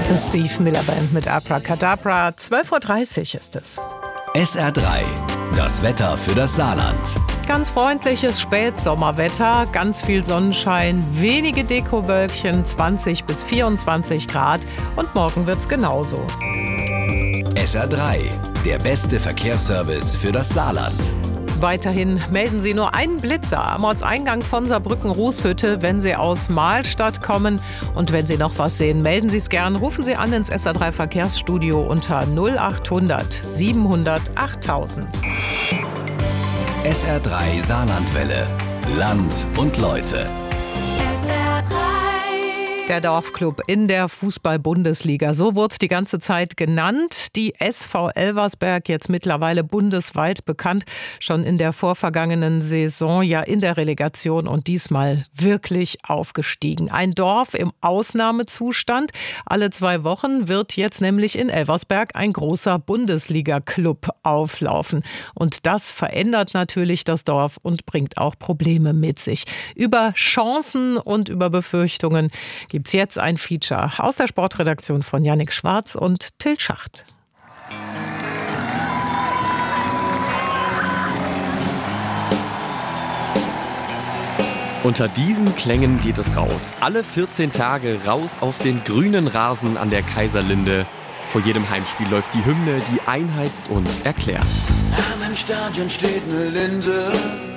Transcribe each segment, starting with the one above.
The Steve Miller Band mit Abracadabra. 12:30 Uhr ist es. SR3, das Wetter für das Saarland. Ganz freundliches Spätsommerwetter, ganz viel Sonnenschein, wenige Dekowölkchen, 20 bis 24 Grad und morgen wird's genauso. SR3, der beste Verkehrsservice für das Saarland. Weiterhin melden Sie nur einen Blitzer am Ortseingang von Saarbrücken-Rußhütte, wenn Sie aus Mahlstadt kommen. Und wenn Sie noch was sehen, melden Sie es gern. Rufen Sie an ins SR3 Verkehrsstudio unter 0800 700 8000. SR3 Saarlandwelle. Land und Leute. SR3. Der Dorfclub in der Fußball-Bundesliga. So wurde es die ganze Zeit genannt. Die SV Elversberg, jetzt mittlerweile bundesweit bekannt, schon in der vorvergangenen Saison, ja in der Relegation und diesmal wirklich aufgestiegen. Ein Dorf im Ausnahmezustand. Alle 2 Wochen wird jetzt nämlich in Elversberg ein großer Bundesliga-Club auflaufen. Und das verändert natürlich das Dorf und bringt auch Probleme mit sich. Über Chancen und über Befürchtungen gibt es jetzt ein Feature aus der Sportredaktion von Jannik Schwarz und Till Schacht. Unter diesen Klängen geht es raus. Alle 14 Tage raus auf den grünen Rasen an der Kaiserlinde. Vor jedem Heimspiel läuft die Hymne, die einheizt und erklärt. Im Stadion steht eine Linde,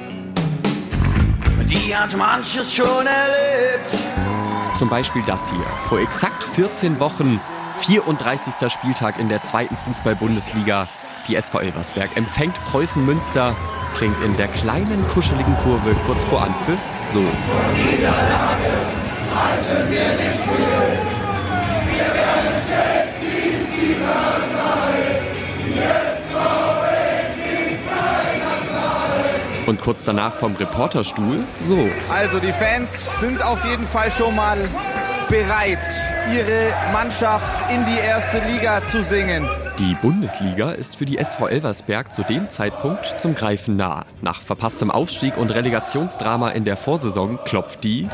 die hat manches schon erlebt. Zum Beispiel das hier. Vor exakt 14 Wochen, 34. Spieltag in der 2. Fußball-Bundesliga. Die SV Elversberg empfängt Preußen Münster. Klingt in der kleinen, kuscheligen Kurve kurz vor Anpfiff so. Niederlage halten wir nicht still. Wir werden stets die Sieger sein. Jetzt kriegt keiner Knall. Und kurz danach vom Reporterstuhl so. Also die Fans sind auf jeden Fall schon mal bereit, ihre Mannschaft in die erste Liga zu singen. Die Bundesliga ist für die SV Elversberg zu dem Zeitpunkt zum Greifen nah. Nach verpasstem Aufstieg und Relegationsdrama in der Vorsaison klopft die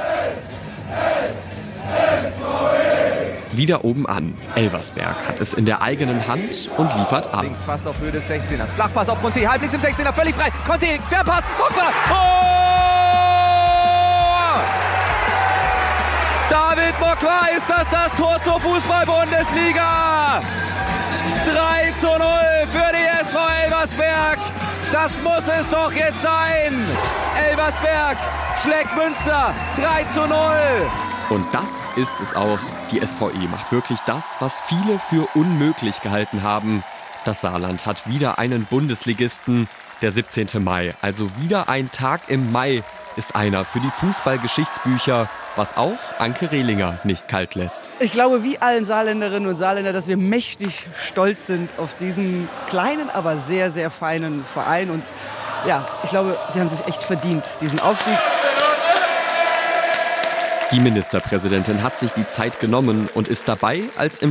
wieder oben an. Elversberg hat es in der eigenen Hand und liefert ab. Links fast auf Höhe des 16ers. Flachpass auf Conte, halblinks im 16er, völlig frei. Conte, Querpass, Mokka, Tor! David Mokka, ist das Tor zur Fußball-Bundesliga? 3:0 für die SV Elversberg. Das muss es doch jetzt sein. Elversberg schlägt Münster 3:0. Und das ist es auch. Die SVE macht wirklich das, was viele für unmöglich gehalten haben. Das Saarland hat wieder einen Bundesligisten. Der 17. Mai, also wieder ein Tag im Mai, ist einer für die Fußballgeschichtsbücher, was auch Anke Rehlinger nicht kalt lässt. Ich glaube, wie allen Saarländerinnen und Saarländer, dass wir mächtig stolz sind auf diesen kleinen, aber sehr, sehr feinen Verein. Und ja, ich glaube, sie haben sich echt verdient, diesen Aufstieg. Die Ministerpräsidentin hat sich die Zeit genommen und ist dabei, als im